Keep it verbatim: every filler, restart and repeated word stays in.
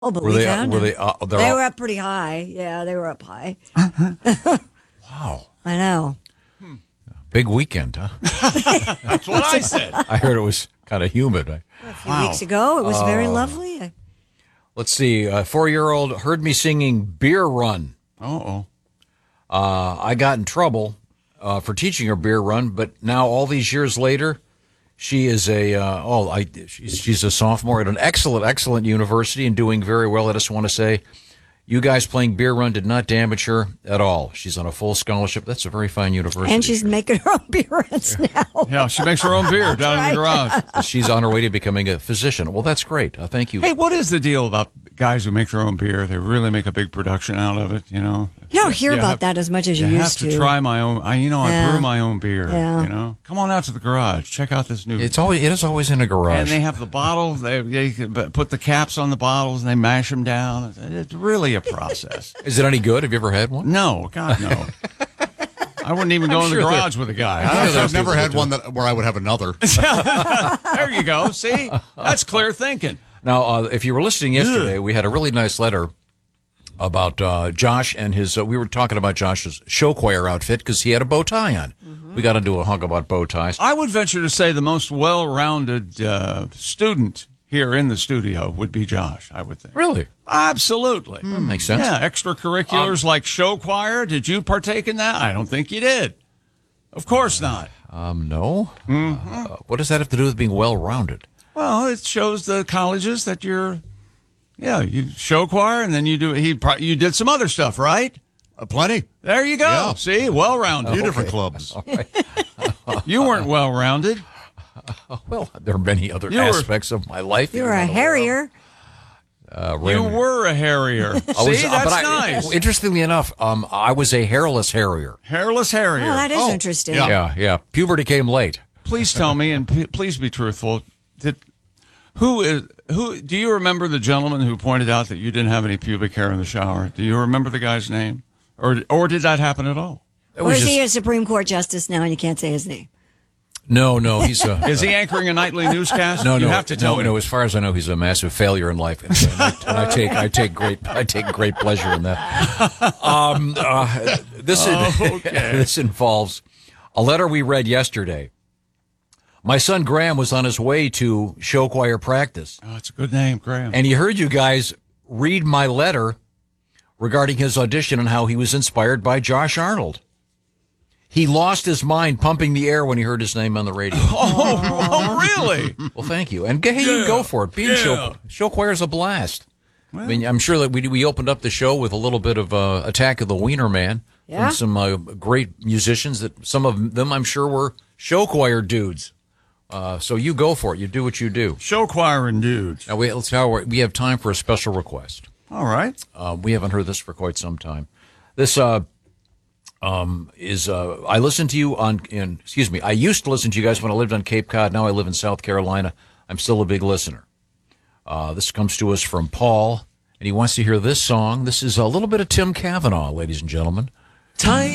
Oh, but Were we they? found Were them. they? Uh, they're They all- were up pretty high. Yeah, they were up high. Wow. I know. Big weekend, huh? That's what I said. I heard it was kind of humid. I- A few weeks ago, it was very Oh. lovely. Let's see. A four-year-old heard me singing Beer Run. Uh-oh. Uh, I got in trouble uh, for teaching her Beer Run, but now all these years later, she is a uh, oh, I she's, she's a sophomore at an excellent, excellent university and doing very well. I just want to say, you guys playing Beer Run did not damage her at all. She's on a full scholarship. That's a very fine university. And she's making her own beer runs now. Yeah, she makes her own beer down in the garage. She's on her way to becoming a physician. Well, that's great. Uh, thank you. Hey, what is the deal about guys who make their own beer? They really make a big production out of it, you know? You don't hear You about have- that as much as you, You have used to to. try my own. I, you know, I Yeah. brew my own beer. Yeah. You know, come on out to the garage. Check out this new. It's always it is always in a garage. And they have the bottles. They, they can put the caps on the bottles and they mash them down. It's really a process. Is it any good? Have you ever had one? No, God, no. I wouldn't even go in the sure garage with a guy. sure I've there's never people had that one that where I would have another. There you go. See, that's clear thinking. Now, uh, if you were listening yesterday, we had a really nice letter about uh, Josh and his. Uh, we were talking about Josh's show choir outfit because he had a bow tie on. Mm-hmm. We got into a hunk about bow ties. I would venture to say the most well-rounded uh, student here in the studio would be Josh, I would think. Really? Absolutely. Makes sense. Yeah, extracurriculars like show choir. Did you partake in that? I don't think you did. Of course not. Um, no. Uh, what does that have to do with being well-rounded? Well, it shows the colleges that you're, yeah, you show choir, and then you do. He, pro- you did some other stuff, right? Uh, plenty. There you go. Yeah. See, well-rounded. Few different clubs. You weren't well-rounded. Well, there are many other You were- aspects of my life. You were a harrier. Uh, You Ren- were a harrier. See, I was- uh, that's but I- nice. Interestingly enough, um, I was a hairless harrier. Hairless harrier. Oh, that is Oh, interesting. yeah. Yeah, yeah. Puberty came late. Please tell me, and p- please be truthful. Did who is who? Do you remember the gentleman who pointed out that you didn't have any pubic hair in the shower? Do you remember the guy's name, or or did that happen at all? It Or was is just- he a Supreme Court justice now and you can't say his name? no, no. He's a. Is he anchoring a nightly newscast? No, you no, have to tell no, me. no. As far as I know, he's a massive failure in life, and, and, I, and I take, I take great, I take great pleasure in that. Um, uh, this, Okay. this involves a letter we read yesterday. My son Graham was on his way to show choir practice, Oh, it's a good name, Graham. and he heard you guys read my letter regarding his audition and how he was inspired by Josh Arnold. He lost his mind pumping the air when he heard his name on the radio. oh, oh, really? Well, thank you. And hey, you go for it. Being Yeah. show, show choir is a blast. I mean, I'm sure that we we opened up the show with a little bit of uh, Attack of the Wiener Man Yeah. from some uh, great musicians that some of them I'm sure were show choir dudes. Uh, so you go for it. You do what you do. Show choir and dudes. Now we let's how we have time for a special request. All right. Uh, we haven't heard this for quite some time. This uh, um, is uh, I listened to you on in excuse me. I used to listen to you guys when I lived on Cape Cod. Now I live in South Carolina. I'm still a big listener. Uh, this comes to us from Paul, and he wants to hear this song. This is a little bit of Tim Cavanaugh, ladies and gentlemen. Time